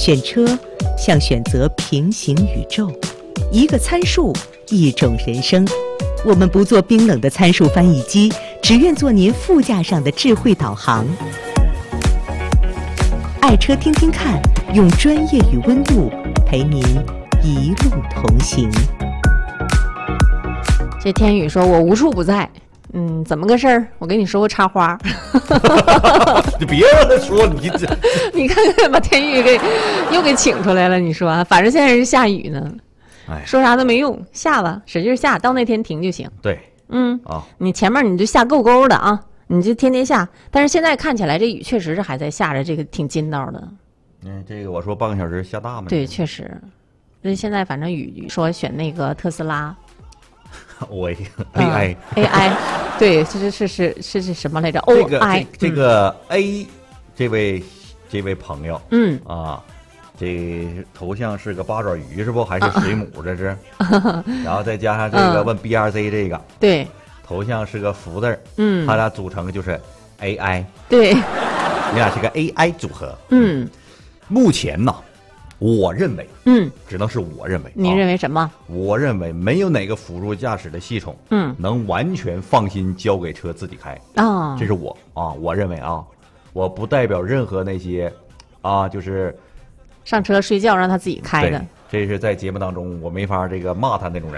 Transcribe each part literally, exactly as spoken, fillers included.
选车像选择平行宇宙，一个参数，一种人生。我们不做冰冷的参数翻译机，只愿做您副驾上的智慧导航。爱车听听看，用专业与温度陪您一路同行。 这天宇说：“我无处不在。”嗯，怎么个事儿？我给你说个插花。 你别让他说，你这你看看把天宇给又给请出来了。你说，反正现在是下雨呢，哎，说啥都没用，下吧，使劲下，到那天停就行。 对， 嗯啊， 你前面你就下够够的啊，你就天天下。但是现在看起来这雨确实是还在下着，这个挺筋道的。 嗯，这个我说半个小时下大吗？ 对，确实。那现在反正雨说选那个特斯拉。 我 A I A I， 对，是是是是是什么来着 ？O I 这个 A 这位这位朋友， 嗯啊，这头像是个八爪鱼是不？还是水母这是？然后再加上这个问 B R C 这个， 对， 头像是个福字， 嗯， 他俩组成就是 A I， 对， 你俩是个 A I 组合， 嗯， 目前呢。我认为， 嗯， 只能是我认为。 你认为什么？ 我认为没有哪个辅助驾驶的系统， 嗯， 能完全放心交给车自己开啊、哦。 这是我啊，我认为啊，我不代表任何那些，啊，就是上车睡觉让他自己开的。 这是在节目当中我没法这个骂他那种人。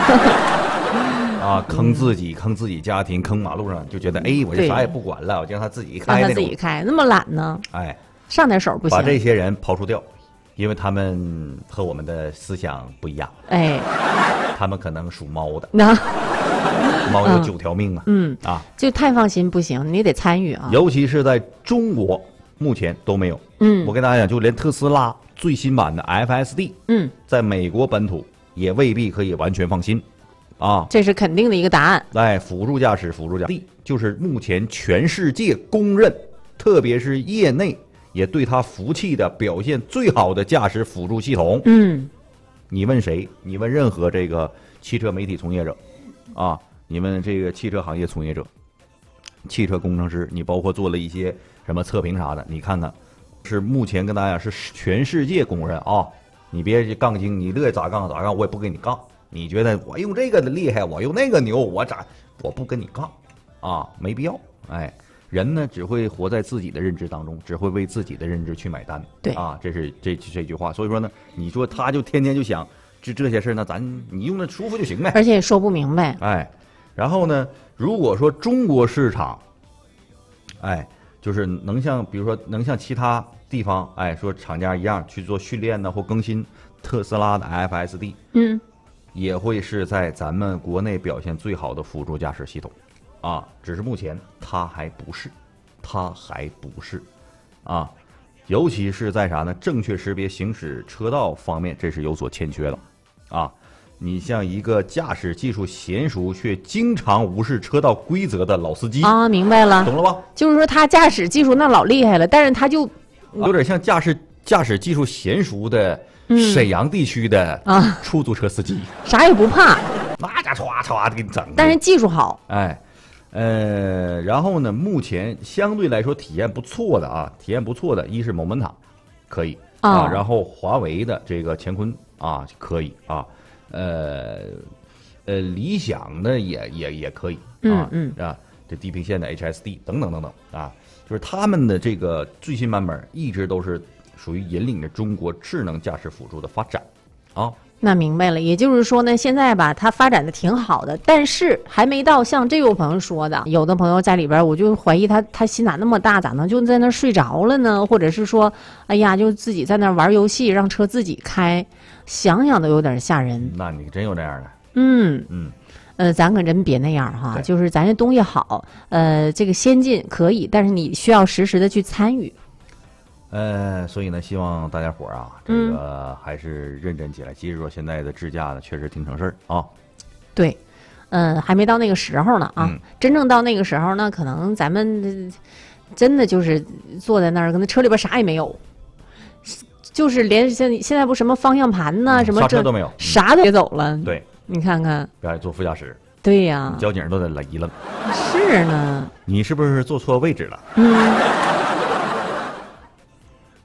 啊，坑自己，坑自己家庭，坑马路上，就觉得哎，我就啥也不管了，我就让他自己开， 让他自己开，那么懒呢？ 哎， 上点手不行。 把这些人刨除掉。因为他们和我们的思想不一样， 哎， 他们可能属猫的， 那猫有九条命啊， 嗯啊， 就太放心不行，你得参与啊。 尤其是在中国，目前都没有。 嗯， 我跟大家讲，就连特斯拉最新版的 F S D， 嗯， 在美国本土也未必可以完全放心，啊， 这是肯定的一个答案。 哎，辅助驾驶，辅助驾驶就是目前全世界公认，特别是业内。也对他服气的表现最好的驾驶辅助系统。 嗯， 你问谁？你问任何这个汽车媒体从业者，啊，你问这个汽车行业从业者、汽车工程师，你包括做了一些什么测评啥的，你看看，是目前跟大家是全世界公认啊。你别杠精，你乐意咋杠咋杠，我也不跟你杠。你觉得我用这个的厉害，我用那个牛，我咋我不跟你杠啊？没必要，哎。人呢，只会活在自己的认知当中，只会为自己的认知去买单。 对啊，这是这这句话。所以说呢，你说他就天天就想这这些事儿呢，咱你用的舒服就行呗。 而且也说不明白。 哎，然后呢，如果说中国市场，哎，就是能像比如说能像其他地方，哎，说厂家一样去做训练呢或更新特斯拉的 F S D， 嗯， 也会是在咱们国内表现最好的辅助驾驶系统。啊，只是目前它还不是，它还不是，啊，尤其是在啥呢？正确识别行驶车道方面，这是有所欠缺的，啊，你像一个驾驶技术娴熟却经常无视车道规则的老司机啊，明白了， 懂了吧？ 就是说他驾驶技术那老厉害了，但是他就有点像驾驶驾驶技术娴熟的沈阳地区的啊出租车司机， 嗯、啥也不怕， 那家歘歘的给你整， 但是技术好， 哎。呃，然后呢，目前相对来说体验不错的啊，体验不错的，一是某门塔，可以、哦、啊，然后华为的这个乾坤啊可以啊，呃呃，理想的也也也可以啊， 嗯嗯啊，这地平线的 H S D 等等等等啊，就是他们的这个最新版本一直都是属于引领着中国智能驾驶辅助的发展啊。 那明白了，也就是说呢，现在吧，它发展的挺好的，但是还没到像这位朋友说的，有的朋友在里边，我就怀疑他他心咋那么大，咋能就在那睡着了呢？或者是说，哎呀，就自己在那玩游戏，让车自己开，想想都有点吓人。 那你真有这样的？ 嗯嗯， 呃，咱可真别那样哈，就是咱这东西好，呃，这个先进可以，但是你需要实时的去参与。 呃，所以呢，希望大家伙儿啊，这个还是认真起来。即使说现在的智驾呢，确实挺成事儿啊。 对，嗯、呃，还没到那个时候呢啊。 嗯、 真正到那个时候呢，可能咱们真的就是坐在那儿，可能车里边啥也没有，就是连现现在不什么方向盘呐、嗯，什么这刹车都没有， 啥都别走了。 对， 你看看， 别还坐副驾驶。 对呀、啊， 交警都得愣一愣。 是呢， 你是不是坐错位置了？ 嗯。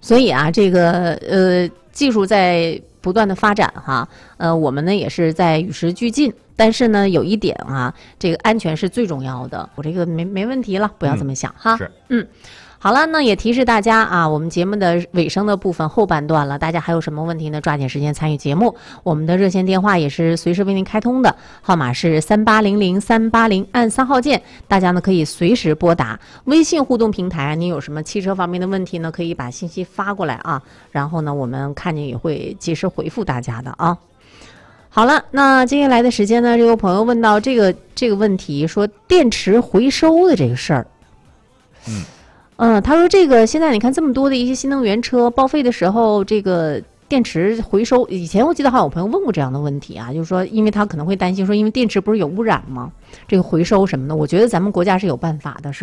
所以啊，这个呃技术在不断的发展哈，呃，我们呢也是在与时俱进。但是呢，有一点啊，这个安全是最重要的。我这个没没问题了，不要这么想、嗯、哈。 是， 嗯。好了，那也提示大家啊，我们节目的尾声的部分后半段了，大家还有什么问题呢？抓紧时间参与节目。我们的热线电话也是随时为您开通的，号码是三八零零三八零，按三号键，大家呢可以随时拨打。微信互动平台，您有什么汽车方面的问题呢？可以把信息发过来啊，然后呢，我们看见也会及时回复大家的啊。好了，那接下来的时间呢，这位朋友问到这个这个问题，说电池回收的这个事儿， 嗯。 嗯，他说这个现在你看这么多的一些新能源车报废的时候，这个电池回收，以前我记得好像有朋友问过这样的问题啊，就是说，因为他可能会担心说，因为电池不是有污染吗？这个回收什么的，我觉得咱们国家是有办法的，是